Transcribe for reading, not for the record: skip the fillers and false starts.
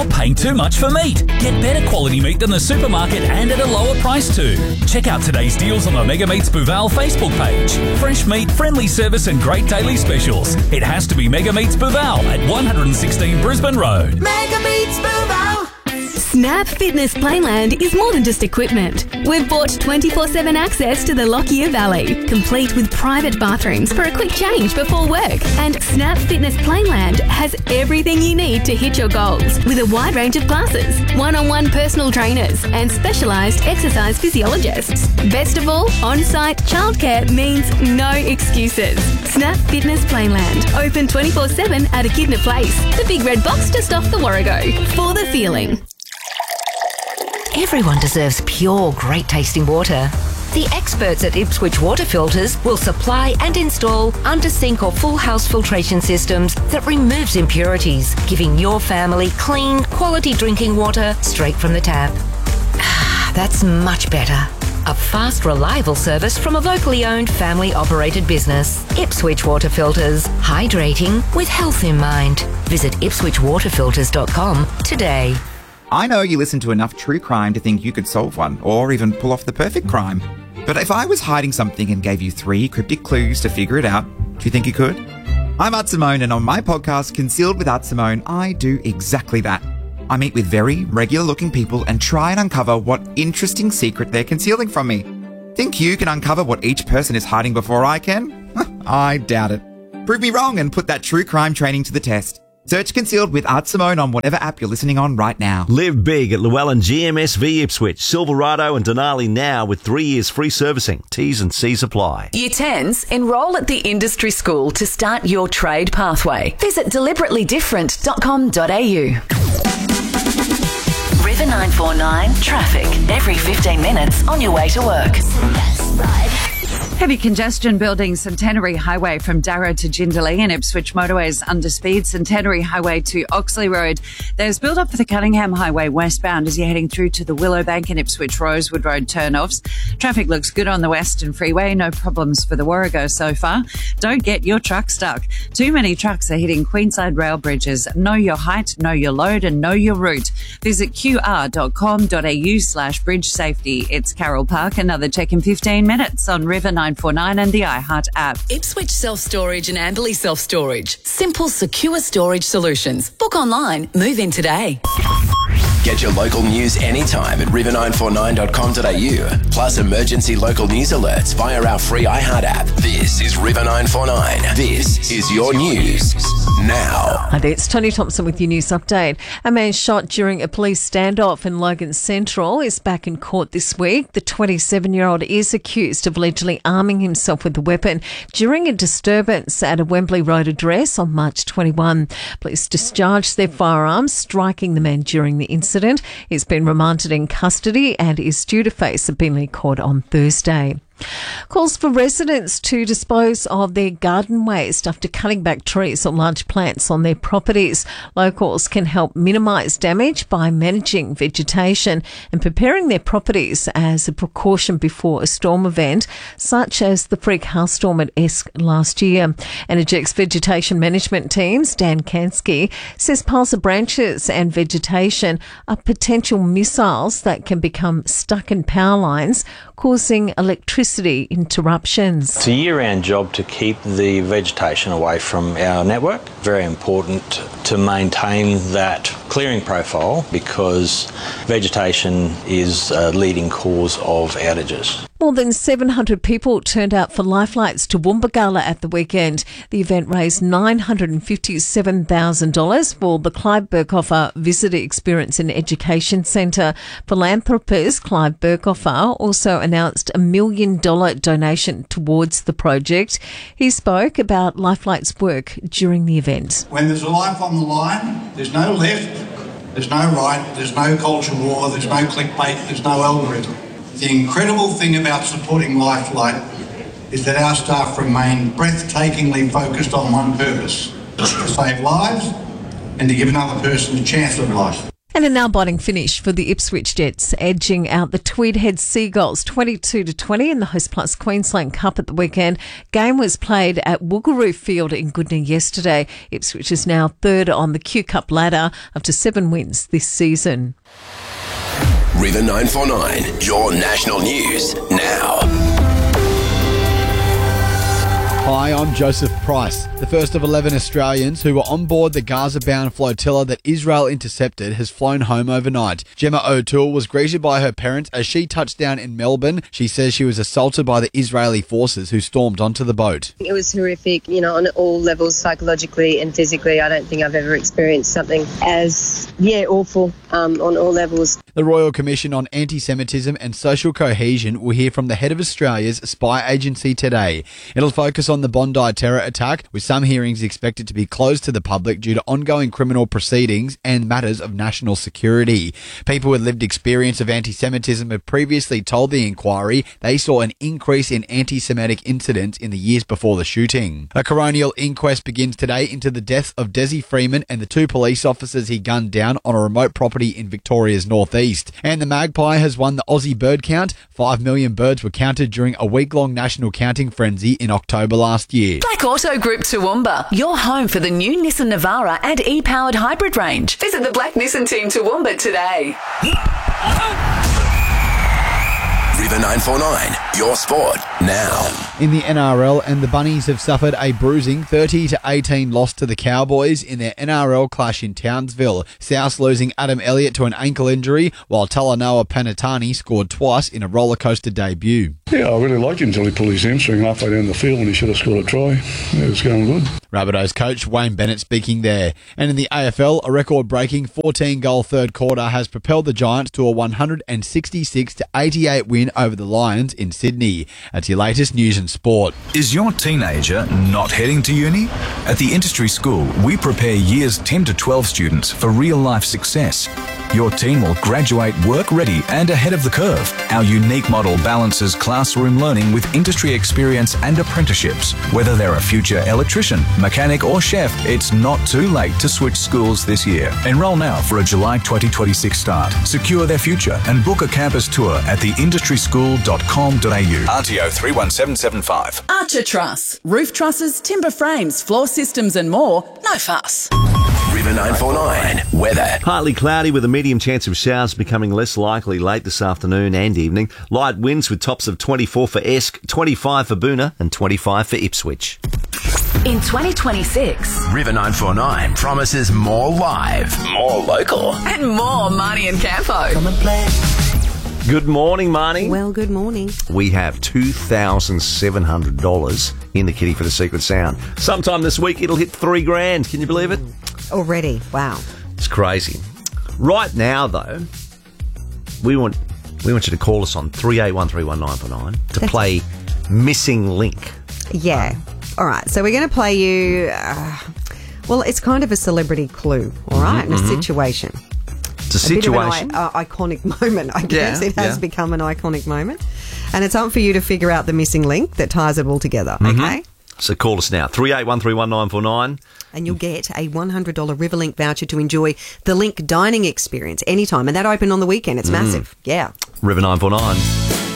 Stop paying too much for meat. Get better quality meat than the supermarket and at a lower price too. Check out today's deals on the Mega Meats Bouval Facebook page. Fresh meat, friendly service and great daily specials. It has to be Mega Meats Bouval at 116 Brisbane Road. Mega Meats Bouval. Snap Fitness Playland is more than just equipment. We've bought 24/7 access to the Lockyer Valley, complete with private bathrooms for a quick change before work. And Snap Fitness Playland has everything you need to hit your goals with a wide range of classes, one-on-one personal trainers and specialised exercise physiologists. Best of all, on-site childcare means no excuses. Snap Fitness Playland, open 24/7 at Echidna Place, the big red box just off the Warrego. For the feeling. Everyone deserves pure, great-tasting water. The experts at Ipswich Water Filters will supply and install under-sink or full-house filtration systems that removes impurities, giving your family clean, quality drinking water straight from the tap. That's much better. A fast, reliable service from a locally owned, family-operated business. Ipswich Water Filters. Hydrating with health in mind. Visit ipswichwaterfilters.com today. I know you listen to enough true crime to think you could solve one, or even pull off the perfect crime. But if I was hiding something and gave you 3 cryptic clues to figure it out, do you think you could? I'm Art Simone, and on my podcast, Concealed with Art Simone, I do exactly that. I meet with very regular-looking people and try and uncover what interesting secret they're concealing from me. Think you can uncover what each person is hiding before I can? I doubt it. Prove me wrong and put that true crime training to the test. Search Concealed with Art Simone on whatever app you're listening on right now. Live big at Llewellyn GMSV Ipswich, Silverado and Denali now with 3 years free servicing. T's and C's apply. Year 10s, enrol at the industry school to start your trade pathway. Visit deliberately-different.com.au. River 949 traffic every 15 minutes on your way to work. Heavy congestion building Centenary Highway from Darra to Jindalee and Ipswich motorways under speed. Centenary Highway to Oxley Road. There's build up for the Cunningham Highway westbound as you're heading through to the Willowbank and Ipswich Rosewood Road turnoffs. Traffic looks good on the Western Freeway. No problems for the Warrego so far. Don't get your truck stuck. Too many trucks are hitting Queenside rail bridges. Know your height, know your load and know your route. Visit qr.com.au/bridge safety. It's Carroll Park. Another check in 15 minutes on River 949 and the iHeart app. Ipswich Self-Storage and Amberley Self-Storage. Simple, secure storage solutions. Book online. Move in today. Get your local news anytime at river949.com.au. Plus emergency local news alerts via our free iHeart app. This is River 949. This is your news now. Hi there, it's Tony Thompson with your news update. A man shot during a police standoff in Logan Central is back in court this week. The 27-year-old is accused of allegedly arming himself with a weapon during a disturbance at a Wembley Road address on March 21. Police discharged their firearms, striking the man during the incident. He's been remanded in custody and is due to face a Beenleigh court on Thursday. Calls for residents to dispose of their garden waste after cutting back trees or large plants on their properties. Locals can help minimise damage by managing vegetation and preparing their properties as a precaution before a storm event, such as the freak hailstorm at Esk last year. Energex vegetation management teams, Dan Kansky, says piles of branches and vegetation are potential missiles that can become stuck in power lines, causing electricity interruptions. It's a year-round job to keep the vegetation away from our network. Very important to maintain that clearing profile because vegetation is a leading cause of outages. More than 700 people turned out for Lifelights to Wombagala at the weekend. The event raised $957,000 for the Clive Burkoffer Visitor Experience and Education Centre. Philanthropist Clive Burkoffer also announced $1 million donation towards the project. He spoke about Lifelights' work during the event. When there's a life on the line, there's no left, there's no right, there's no culture war, there's no clickbait, there's no algorithm. The incredible thing about supporting Lifelight is that our staff remain breathtakingly focused on one purpose: to save lives and to give another person a chance of life. And a nail-biting finish for the Ipswich Jets, edging out the Tweed Head Seagulls 22-20 in the Host Plus Queensland Cup at the weekend. Game was played at Woogaroo Field in Goodna yesterday. Ipswich is now third on the Q Cup ladder after 7 wins this season. River 949, your national news now. Hi, I'm Joseph Price. The first of 11 Australians who were on board the Gaza-bound flotilla that Israel intercepted has flown home overnight. Gemma O'Toole was greeted by her parents as she touched down in Melbourne. She says she was assaulted by the Israeli forces who stormed onto the boat. It was horrific, on all levels, psychologically and physically. I don't think I've ever experienced something as, awful on all levels. The Royal Commission on Anti-Semitism and Social Cohesion will hear from the head of Australia's spy agency today. It'll focus on the Bondi terror attack, with some hearings expected to be closed to the public due to ongoing criminal proceedings and matters of national security. People with lived experience of anti-Semitism have previously told the inquiry they saw an increase in anti-Semitic incidents in the years before the shooting. A coronial inquest begins today into the deaths of Desi Freeman and the 2 police officers he gunned down on a remote property in Victoria's northeast. And the Magpie has won the Aussie bird count. 5 million birds were counted during a week-long national counting frenzy in October last year. Black Auto Group Toowoomba, your home for the new Nissan Navara and e-powered hybrid range. Visit the Black Nissan team Toowoomba today. River 949, your sport now. In the NRL, and the Bunnies have suffered a bruising 30-18 loss to the Cowboys in their NRL clash in Townsville. South losing Adam Elliott to an ankle injury, while Talanoa Panatani scored twice in a rollercoaster debut. Yeah, I really liked him until he pulled his hamstring halfway down the field when he should have scored a try. Yeah, it was going good. Rabbitohs coach Wayne Bennett speaking there. And in the AFL, a record-breaking 14-goal third quarter has propelled the Giants to a 166-88 win over the Lions in Sydney. That's your latest news and sport. Is your teenager not heading to uni? At the Industry School, we prepare years 10 to 12 students for real-life success. Your teen will graduate work-ready and ahead of the curve. Our unique model balances classroom learning with industry experience and apprenticeships. Whether they're a future electrician, mechanic or chef, it's not too late to switch schools this year. Enroll now for a July 2026 start. Secure their future and book a campus tour at theindustryschool.com.au. RTO 31775. Archer Truss, roof trusses, timber frames, floor systems and more. No fuss. River 949, weather. Partly cloudy with a medium chance of showers becoming less likely late this afternoon and evening. Light winds with tops of 24 for Esk, 25 for Boonah and 25 for Ipswich. In 2026, River 949 promises more live, more local, and more Marnie and Campo. Come and play. Good morning, Marnie. Well, good morning. We have $2,700 in the kitty for the Secret Sound. Sometime this week it'll hit $3,000. Can you believe it? Already. Wow. It's crazy. Right now, though, we want you to call us on 38131949 to play Missing Link. Yeah. All right. So we're going to play you, it's kind of a celebrity clue, all right, in a situation. It's a situation. Bit of an iconic moment, I guess. It has become an iconic moment. And it's up for you to figure out the missing link that ties it all together, okay? So call us now, 38131949. And you'll get a $100 Riverlink voucher to enjoy the Link dining experience anytime. And that opened on the weekend. It's massive. Yeah. River 949.